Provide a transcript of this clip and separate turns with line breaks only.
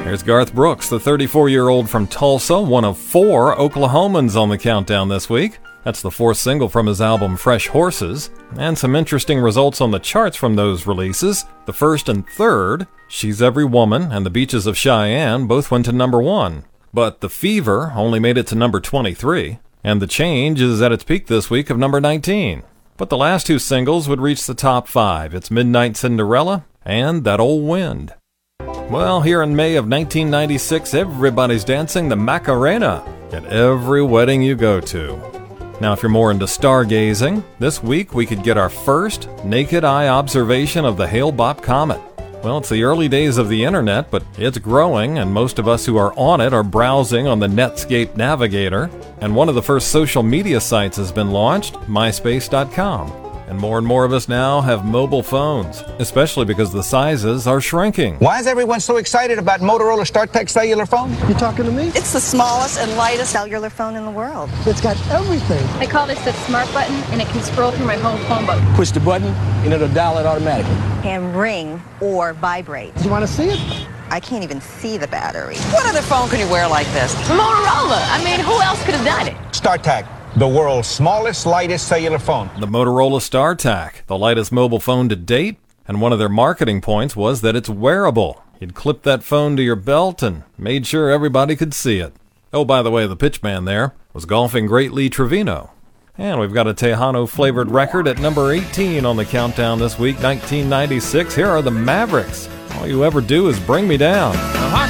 Here's Garth Brooks, the 34-year-old from Tulsa, one of 4 Oklahomans on the countdown this week. That's the 4th single from his album Fresh Horses. And some interesting results on the charts from those releases. The 1st and 3rd, She's Every Woman and The Beaches of Cheyenne, both went to number 1. But The Fever only made it to number 23. And The Change is at its peak this week of number 19. But the last 2 singles would reach the top 5. It's Midnight Cinderella and That Old Wind. Well, here in May of 1996, everybody's dancing the Macarena at every wedding you go to. Now, if you're more into stargazing, this week we could get our first naked eye observation of the Hale-Bopp Comet. Well, it's the early days of the internet, but it's growing, and most of us who are on it are browsing on the Netscape Navigator. And one of the first social media sites has been launched, MySpace.com. And more of us now have mobile phones, especially because the sizes are shrinking.
Why is everyone so excited about Motorola StarTech cellular phone?
You talking to me?
It's the smallest and lightest cellular phone in the world.
It's got everything.
I call this the smart button, and it can scroll through my whole phone book.
Push the button, and it'll dial it automatically.
Can ring or vibrate.
You want to see it?
I can't even see the battery.
What other phone can you wear like this?
Motorola. I mean, who else could have done it?
StarTech, the world's smallest, lightest cellular phone.
The Motorola StarTAC, the lightest mobile phone to date, and one of their marketing points was that it's wearable. You'd clip that phone to your belt and made sure everybody could see it. Oh, by the way, the pitchman there was golfing great Lee Trevino. And we've got a Tejano-flavored record at number 18 on the countdown this week, 1996. Here are the Mavericks. All you ever do is bring me down.